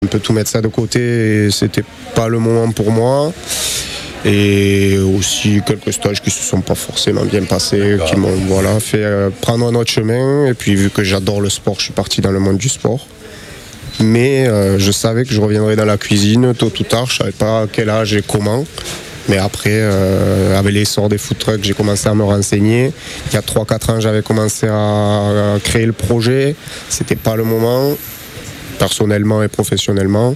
un peu tout mettre ça de côté et c'était pas le moment pour moi. Et aussi quelques stages qui se sont pas forcément bien passés, qui m'ont fait prendre un autre chemin. Et puis vu que j'adore le sport, je suis parti dans le monde du sport. Mais je savais que je reviendrais dans la cuisine tôt ou tard, je savais pas à quel âge et comment. Mais après, avec l'essor des food trucks, j'ai commencé à me renseigner. Il y a 3-4 ans, j'avais commencé à créer le projet. C'était pas le moment, personnellement et professionnellement.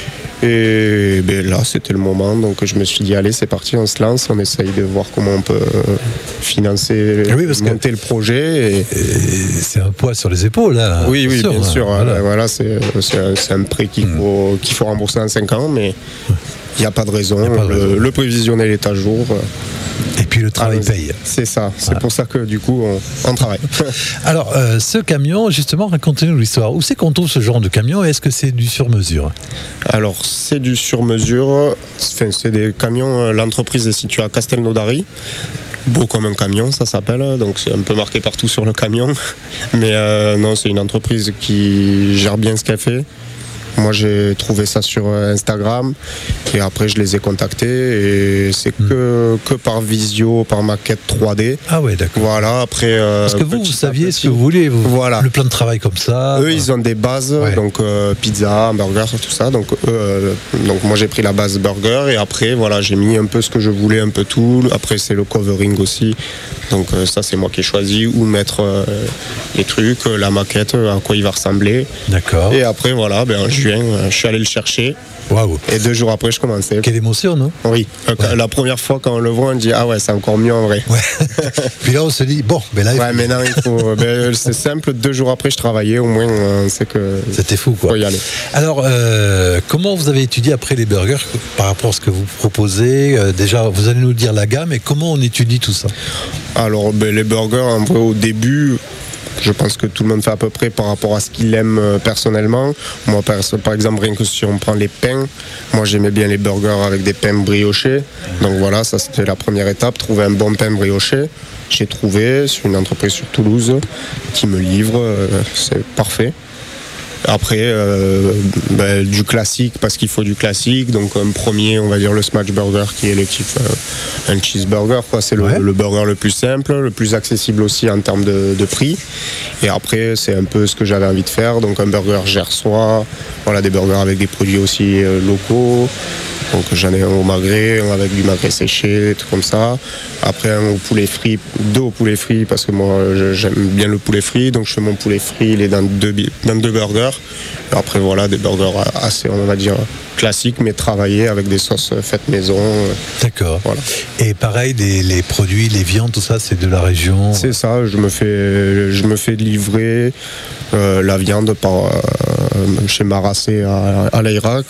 Et là, c'était le moment. Donc, je me suis dit, allez, c'est parti, on se lance. On essaye de voir comment on peut financer, monter le projet. Et c'est un poids sur les épaules, là. Oui, bien sûr. Voilà, c'est un prêt qu'il faut rembourser en 5 ans, mais il n'y a pas de raison. Le prévisionnel est à jour. Et puis le travail paye. C'est ça, c'est pour ça que du coup on travaille. Alors ce camion, justement, racontez-nous l'histoire. Où c'est qu'on trouve ce genre de camion et est-ce que c'est du sur-mesure ? Alors c'est du sur-mesure, c'est des camions, l'entreprise est située à Castelnaudary. Beau comme un camion, ça s'appelle, donc c'est un peu marqué partout sur le camion. Mais non, c'est une entreprise qui gère bien ce qu'elle fait. Moi, j'ai trouvé ça sur Instagram et après, je les ai contactés et c'est que par visio, par maquette 3D. Ah ouais, d'accord. Voilà, après... Parce que vous saviez ce que vous vouliez, voilà. Le plan de travail comme ça. Eux, ils ont des bases, donc pizza, burger, tout ça. Donc moi, j'ai pris la base burger et après, voilà, j'ai mis un peu ce que je voulais, un peu tout. Après, c'est le covering aussi. Donc ça, c'est moi qui ai choisi où mettre les trucs, la maquette, à quoi il va ressembler. D'accord. Et après, voilà, en juin, je suis allé le chercher. Waouh. Et 2 jours après, je commençais. Quelle émotion, non ? Oui. La première fois, quand on le voit, on dit ah ouais, c'est encore mieux en vrai. Ouais. Puis là, on se dit bon, mais là. Ouais, mais non, il faut. C'est simple. 2 jours après, je travaillais. Au moins, on sait que. C'était fou, quoi. Faut y aller. Alors, comment vous avez étudié après les burgers par rapport à ce que vous proposez ? Déjà, vous allez nous dire la gamme et comment on étudie tout ça ? Alors, les burgers, en vrai, au début. Je pense que tout le monde fait à peu près par rapport à ce qu'il aime personnellement. Moi, par exemple, rien que si on prend les pains, moi j'aimais bien les burgers avec des pains briochés. Donc voilà, ça c'était la première étape, trouver un bon pain brioché. J'ai trouvé, c'est une entreprise sur Toulouse qui me livre, c'est parfait. Après, du classique, parce qu'il faut du classique. Donc un premier, on va dire le smash burger qui est un cheeseburger, quoi. C'est le burger le plus simple, le plus accessible aussi en termes de prix. Et après, c'est un peu ce que j'avais envie de faire. Donc un burger gersois, voilà, des burgers avec des produits aussi locaux. Donc j'en ai un au magret, un avec du magret séché, tout comme ça. Après un au poulet frit, 2 au poulet frit parce que moi j'aime bien le poulet frit, donc je fais mon poulet frit, il est dans deux burgers. Et après voilà, des burgers assez, on va dire, classiques mais travaillés avec des sauces faites maison. D'accord. Voilà. Et pareil, les produits, les viandes, tout ça, c'est de la région. C'est ça, je me fais livrer la viande par chez Marassé à l'Irak.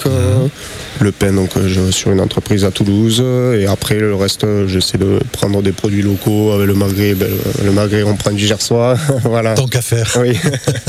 Le pain donc sur une entreprise à Toulouse et après le reste j'essaie de prendre des produits locaux avec le magret. Le magret on prend du gersois. Voilà. Tant qu'à faire. Oui.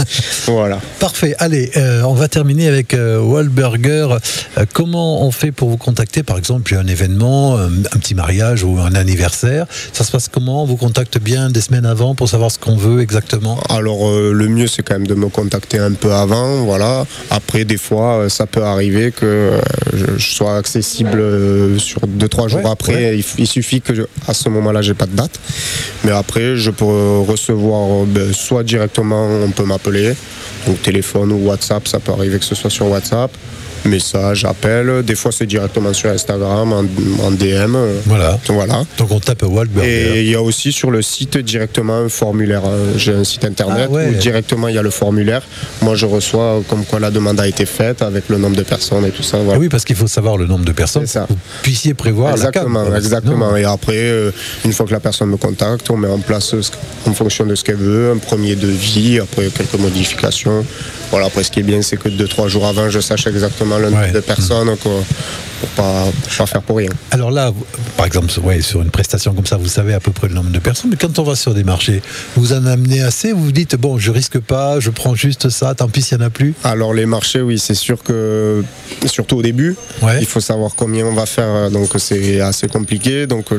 Voilà. Parfait. Allez, on va terminer avec Wahlburger. Comment on fait pour vous contacter, par exemple, un événement, un petit mariage ou un anniversaire ? Ça se passe comment ? On vous contacte bien des semaines avant pour savoir ce qu'on veut exactement ? Alors le mieux c'est quand même de me contacter un peu avant, voilà. Après des fois ça peut arriver que je sois accessible sur 2-3 jours après. Il suffit que à ce moment-là j'ai pas de date. Mais après je peux recevoir soit directement on peut m'appeler, donc téléphone ou WhatsApp, ça peut arriver que ce soit sur WhatsApp. Message, appel, des fois c'est directement sur Instagram en DM. Voilà. Donc on tape Wahlburger. Et il y a aussi sur le site directement un formulaire. J'ai un site internet où directement il y a le formulaire. Moi je reçois comme quoi la demande a été faite avec le nombre de personnes et tout ça. Voilà. Ah oui, parce qu'il faut savoir le nombre de personnes. C'est ça. Pour que vous puissiez prévoir Exactement. Et après, une fois que la personne me contacte, on met en place en fonction de ce qu'elle veut, un premier devis, après quelques modifications. Voilà, après ce qui est bien, c'est que 2-3 jours avant, je sache exactement le nombre de personnes pour pas faire pour rien. Alors là, par exemple, sur une prestation comme ça, vous savez à peu près le nombre de personnes, mais quand on va sur des marchés, vous en amenez assez, vous vous dites, bon, je risque pas, je prends juste ça, tant pis s'il n'y en a plus. Alors les marchés, oui, c'est sûr que, surtout au début, il faut savoir combien on va faire, donc c'est assez compliqué, donc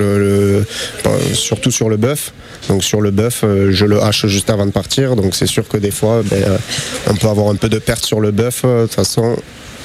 surtout sur le bœuf. Donc sur le bœuf, je le hache juste avant de partir, donc c'est sûr que des fois, on peut avoir un peu de perte sur le bœuf. De toute façon,